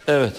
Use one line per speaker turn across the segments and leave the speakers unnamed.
Evet.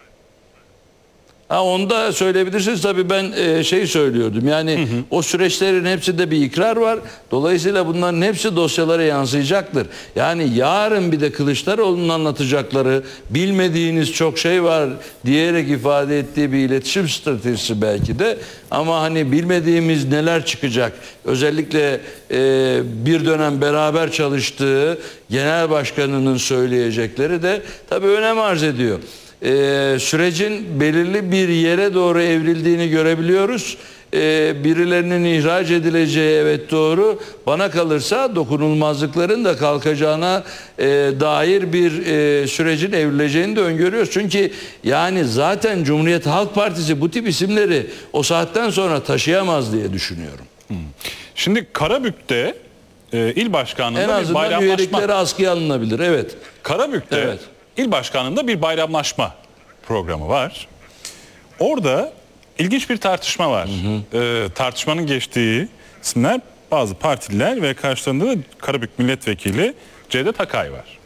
Ha, onu da söyleyebilirsiniz. Tabii ben şey söylüyordum. Yani o süreçlerin hepsinde bir ikrar var. Dolayısıyla bunların hepsi dosyalara yansıyacaktır. Yani yarın bir de Kılıçdaroğlu'nun anlatacakları, bilmediğiniz çok şey var diyerek ifade ettiği bir iletişim stratejisi belki de. Ama hani bilmediğimiz neler çıkacak. Özellikle bir dönem beraber çalıştığı genel başkanının söyleyecekleri de tabii önem arz ediyor. Sürecin belirli bir yere doğru evrildiğini görebiliyoruz. Birilerinin ihraç edileceği, evet, doğru. Bana kalırsa dokunulmazlıkların da kalkacağına dair bir sürecin evrileceğini de öngörüyoruz. Çünkü yani zaten Cumhuriyet Halk Partisi bu tip isimleri o saatten sonra taşıyamaz diye düşünüyorum.
Şimdi Karabük'te il başkanlığında
en
bir
azından
bayramlaşma.
üyelikleri askıya alınabilir. Evet.
Karabük'te
Evet.
il başkanlığında bir bayramlaşma programı var. Orada ilginç bir tartışma var. Tartışmanın geçtiği isimler bazı partililer ve karşılarında da Karabük Milletvekili Cevdet Akay var.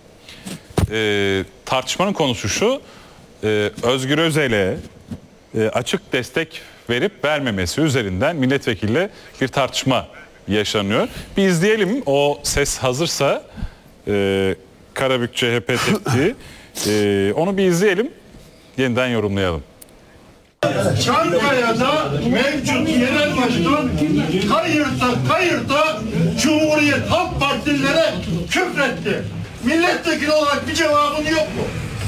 Tartışmanın konusu şu: Özgür Özel'e açık destek verip vermemesi üzerinden milletvekiliyle bir tartışma yaşanıyor. Bir izleyelim, o ses hazırsa, Karabük CHP tepki. Onu bir izleyelim, yeniden yorumlayalım.
Çankaya'da mevcut yerel başkan kayırta Cumhuriyet Halk Partililere küfretti. Milletvekili olarak bir cevabın yok mu?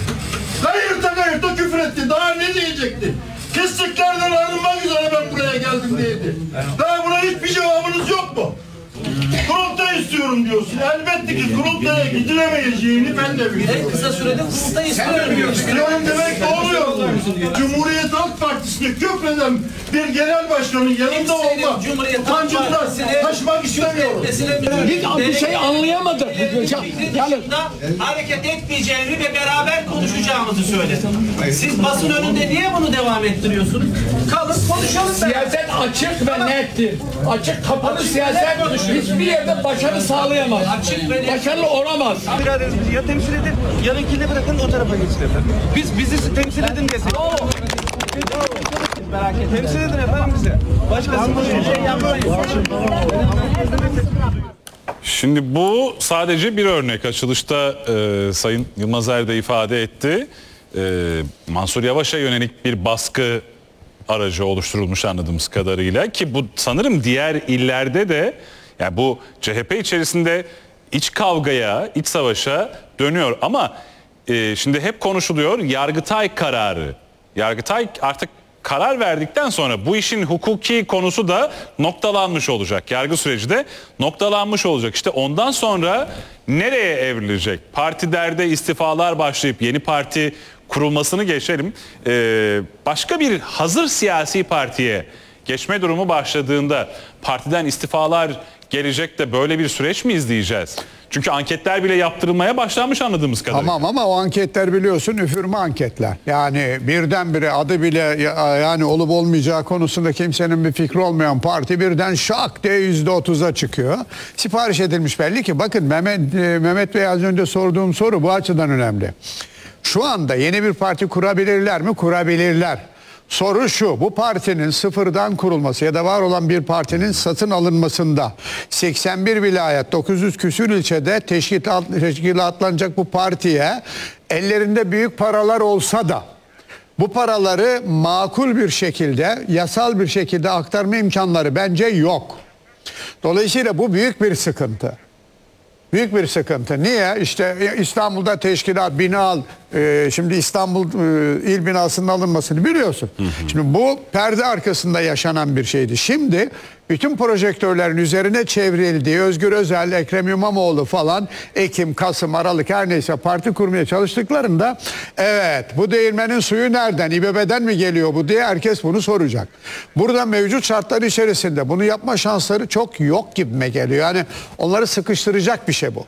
Kayırta küfretti. Daha ne diyecekti? Pisliklerden arınmak üzere ben buraya geldim dedi. Daha buna hiçbir cevabınız yok mu? Kurultay istiyorum diyorsun. Elbette ki kurultaya gidilemeyeceğini ben de biliyorum.
En kısa sürede kurultay istiyorum diyorsun.
İstiyorum demek ne oluyor? Cumhuriyet Halk Partisi'ne küfreden bir genel başkanın yanında olmak, utancımda taşımak istemiyorum.
Biz bir şey anlayamadık. Yani hareket etmeyeceğini ve beraber konuşacağımızı söyledim. Siz basın önünde niye bunu devam ettiriyorsunuz? Kalın konuşalım.
Siyaset açık ve nettir. Açık kapalı siyaset hiçbir yerde başarı sağlayamaz. Başarılı olamaz.
İradenizi ya temsil edin ya vekili bırakın o tarafa geçin efendim. Biz bizi temsil edin desek. Merak etmeyin. Temsil edin efendim bize. Başkası bir şey yapmayın.
Şimdi bu sadece bir örnek. Açılışta Sayın Yılmaz Er de ifade etti. Mansur Yavaş'a yönelik bir baskı aracı oluşturulmuş anladığımız kadarıyla, ki bu sanırım diğer illerde de, yani bu CHP içerisinde iç kavgaya, iç savaşa dönüyor. Ama şimdi hep konuşuluyor Yargıtay kararı. Yargıtay artık karar verdikten sonra bu işin hukuki konusu da noktalanmış olacak. Yargı süreci de noktalanmış olacak. İşte ondan sonra nereye evrilecek? Partilerde istifalar başlayıp yeni parti kurulmasını geçelim. Başka bir hazır siyasi partiye geçme durumu başladığında partiden istifalar gelecek de böyle bir süreç mi izleyeceğiz? Çünkü anketler bile yaptırılmaya başlanmış anladığımız kadarıyla.
Tamam, ama o anketler biliyorsun üfürme anketler. Yani birdenbire adı bile yani olup olmayacağı konusunda kimsenin bir fikri olmayan parti birden şak diye %30'a çıkıyor. Sipariş edilmiş belli ki. Bakın Mehmet Bey az önce sorduğum soru bu açıdan önemli. Şu anda yeni bir parti kurabilirler mi? Kurabilirler. Soru şu: bu partinin sıfırdan kurulması ya da var olan bir partinin satın alınmasında 81 vilayet 900 küsür ilçede teşkilatlanacak bu partiye ellerinde büyük paralar olsa da bu paraları makul bir şekilde, yasal bir şekilde aktarma imkanları bence yok. Dolayısıyla bu büyük bir sıkıntı. Büyük bir sıkıntı. Niye? İşte İstanbul'da teşkilat, bina şimdi İstanbul il binasının alınmasını biliyorsun. Şimdi bu perde arkasında yaşanan bir şeydi. Şimdi bütün projektörlerin üzerine çevrildiği Özgür Özel, Ekrem İmamoğlu falan Ekim, Kasım, Aralık her neyse parti kurmaya çalıştıklarında evet bu değirmenin suyu nereden? İBB'den mi geliyor bu diye herkes bunu soracak. Burada mevcut şartlar içerisinde bunu yapma şansları çok yok gibime geliyor. Yani onları sıkıştıracak bir şey bu.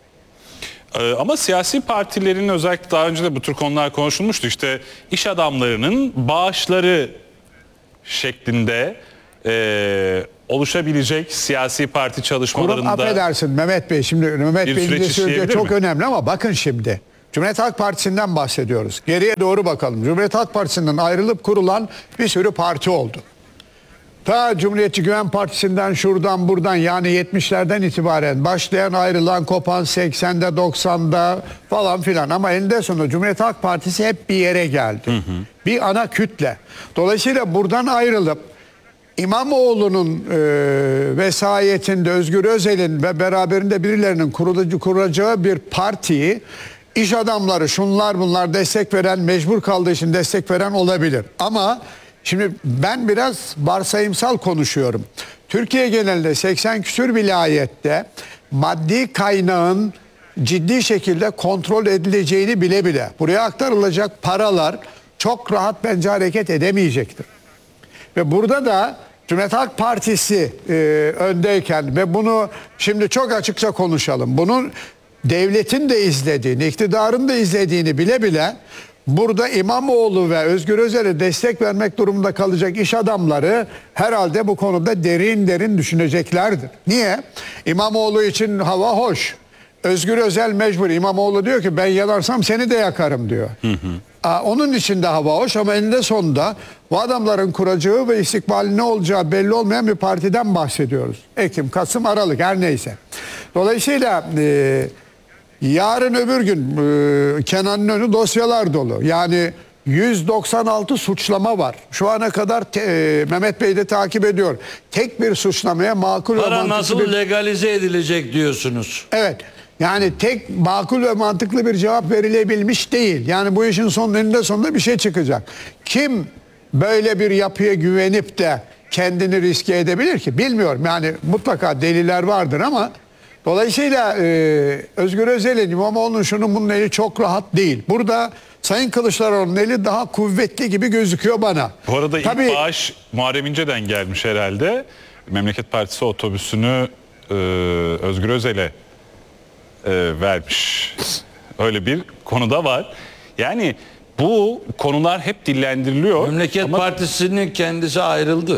Ama siyasi partilerin, özellikle daha önce de bu tür konular konuşulmuştu. İşte iş adamlarının bağışları şeklinde oluşabilecek siyasi parti çalışmalarında...
Affedersin Mehmet Bey, şimdi Mehmet Bey'in de söylediği çok önemli ama bakın şimdi. Cumhuriyet Halk Partisi'nden bahsediyoruz. Geriye doğru bakalım. Cumhuriyet Halk Partisi'nden ayrılıp kurulan bir sürü parti oldu. Ta Cumhuriyetçi Güven Partisi'nden şuradan buradan yani 70'lerden itibaren başlayan ayrılan kopan 80'de 90'da falan filan ama eninde sonunda Cumhuriyet Halk Partisi hep bir yere geldi. Bir ana kütle. Dolayısıyla buradan ayrılıp İmamoğlu'nun vesayetinde Özgür Özel'in ve beraberinde birilerinin kuracağı bir partiyi iş adamları şunlar bunlar destek veren, mecbur kaldığı için destek veren olabilir. Ama şimdi ben biraz varsayımsal konuşuyorum. Türkiye genelinde 80 küsür vilayette maddi kaynağın ciddi şekilde kontrol edileceğini bile bile buraya aktarılacak paralar çok rahat bence hareket edemeyecektir. Ve burada da Cumhuriyet Halk Partisi öndeyken ve bunu şimdi çok açıkça konuşalım. Bunun devletin de izlediğini, iktidarın da izlediğini bile bile burada İmamoğlu ve Özgür Özel'e destek vermek durumunda kalacak iş adamları herhalde bu konuda derin derin düşüneceklerdir. Niye? İmamoğlu için hava hoş. Özgür Özel mecbur. İmamoğlu diyor ki ben yanarsam seni de yakarım diyor. Onun için de hava hoş ama eninde sonunda bu adamların kuracağı ve istikbali ne olacağı belli olmayan bir partiden bahsediyoruz. Ekim, Kasım, Aralık her neyse. Dolayısıyla yarın öbür gün Kenan'ın önü dosyalar dolu. Yani 196 suçlama var. Şu ana kadar Mehmet Bey de takip ediyor. Tek bir suçlamaya makul ve
Para
mantıklı
nasıl
bir...
legalize edilecek diyorsunuz.
Evet. Yani tek makul ve mantıklı bir cevap verilebilmiş değil. Yani bu işin eninde sonunda bir şey çıkacak. Kim böyle bir yapıya güvenip de kendini riske edebilir ki? Bilmiyorum. Yani mutlaka deliller vardır ama dolayısıyla Özgür Özel'in, İmamoğlu'nun şunun bunun eli çok rahat değil. Burada Sayın Kılıçdaroğlu'nun eli daha kuvvetli gibi gözüküyor bana.
Bu arada
Tabii,
ilk bağış Muharrem İnce'den gelmiş herhalde. Memleket Partisi otobüsünü Özgür Özel'e vermiş. Öyle bir konuda var. Yani bu konular hep dillendiriliyor.
Memleket Partisi'nin kendisi ayrıldı.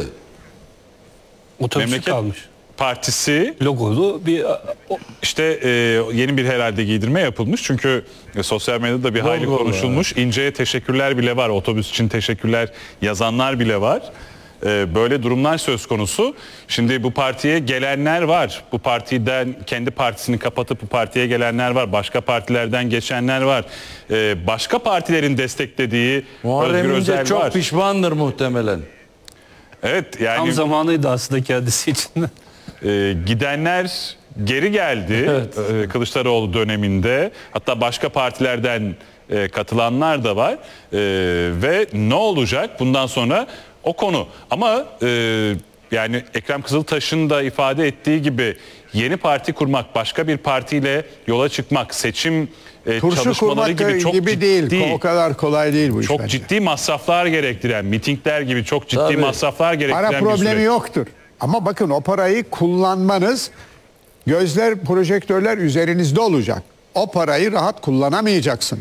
Otobüsü
Memleket
kalmış.
Partisi
Logolu bir
işte yeni bir herhalde giydirme yapılmış. Çünkü sosyal medyada bir hayli
Logolu,
konuşulmuş. İnce'ye teşekkürler bile var. Otobüs için teşekkürler yazanlar bile var. Böyle durumlar söz konusu. Şimdi bu partiye gelenler var. Bu partiden kendi partisini kapatıp bu partiye gelenler var. Başka partilerden geçenler var. Başka partilerin desteklediği
Muharrem
Özgür
İnce
Özel
çok
var.
pişmandır muhtemelen.
Evet yani
tam zamanıydı aslında kendisi için.
gidenler geri geldi.
Evet.
Kılıçdaroğlu döneminde. Hatta başka partilerden katılanlar da var. Ve ne olacak bundan sonra o konu. Ama yani Ekrem Kızıltaş'ın da ifade ettiği gibi yeni parti kurmak, başka bir partiyle yola çıkmak, seçim
turşu
çalışmaları
kurmak
gibi çok
gibi değil. O kadar kolay değil bu iş
çok
bence.
ciddi masraflar gerektiren, mitingler gibi çok ciddi
Tabii.
masraflar gerektiren
Para
bir
problemi
süreç.
yoktur. Ama bakın o parayı kullanmanız gözler, projektörler üzerinizde olacak. O parayı rahat kullanamayacaksınız.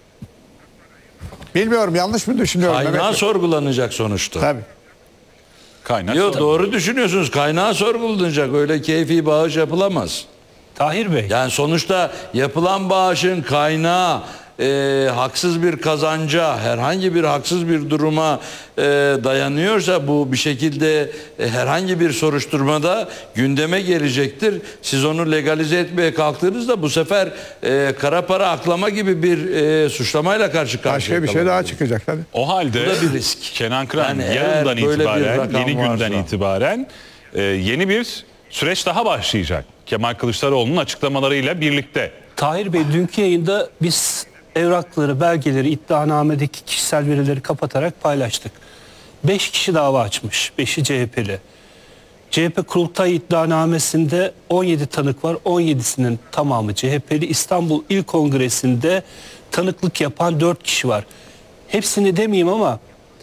Bilmiyorum yanlış mı düşünüyorum?
Kaynağı
Mehmet Bey?
sorgulanacak sonuçta.
Tabii.
Kaynak.
Yok doğru düşünüyorsunuz. Kaynağı sorgulanacak. Öyle keyfi bağış yapılamaz.
Tahir Bey.
Yani sonuçta yapılan bağışın kaynağı haksız bir kazanca, herhangi bir haksız bir duruma dayanıyorsa bu bir şekilde herhangi bir soruşturmada gündeme gelecektir. Siz onu legalize etmeye kalktığınızda bu sefer kara para aklama gibi bir suçlamayla karşı karşıya
Başka bir şey daha
kalabilirsiniz.
çıkacak tabii.
O halde
Bu da bir risk.
Kenan Kıran
Yani eğer
yarından
böyle bir
itibaren,
rakam
yeni günden
varsa.
itibaren yeni bir süreç daha başlayacak. Kemal Kılıçdaroğlu'nun açıklamalarıyla birlikte.
Tahir Bey dünkü yayında biz evrakları, belgeleri, iddianamedeki kişisel verileri kapatarak paylaştık. 5 kişi dava açmış. 5'i CHP'li. CHP kurultay iddianamesinde 17 tanık var. 17'sinin tamamı CHP'li. İstanbul İl Kongresi'nde tanıklık yapan 4 kişi var. Hepsini demeyeyim ama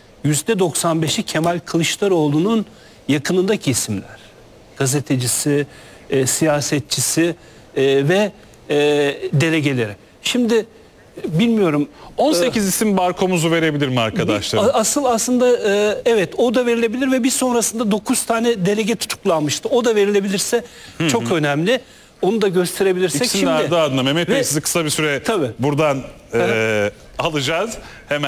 %95'i Kemal Kılıçdaroğlu'nun yakınındaki isimler. Gazetecisi, siyasetçisi ve delegeleri. Şimdi bilmiyorum.
18 isim barkomuzu verebilir mi arkadaşlar?
Asıl aslında evet o da verilebilir ve bir sonrasında 9 tane delege tutuklanmıştı. O da verilebilirse çok önemli. Onu da gösterebilirsek
İkisinin
şimdi.
ardı ardına Mehmet Bey
Ve-
sizi kısa bir süre
Tabii.
buradan alacağız. Hemen